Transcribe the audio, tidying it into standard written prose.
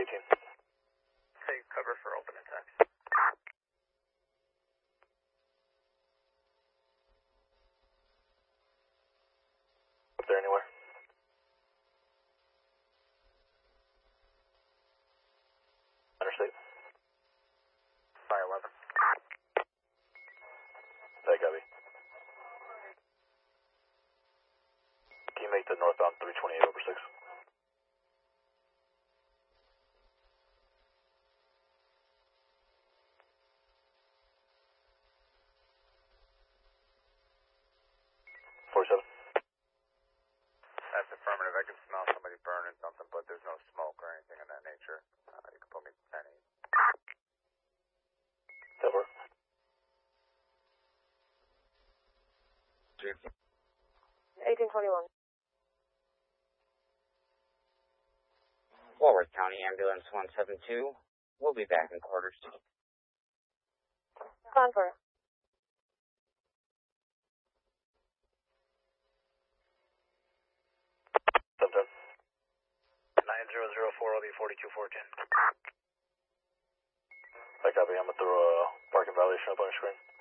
18. Take cover for open attacks. Up there anywhere? Interstate. Fire 11. That copy. Can you make the northbound 328 over 6? That's affirmative. I can smell somebody burning something, but there's no smoke or anything of that nature. You can put me 10 8. Cover. 1821. Walworth County Ambulance 172. We'll be back in quarters. Confer. Sometime. 9004, I'll be 42410. That copy. I'm going to throw a parking violation up on your screen.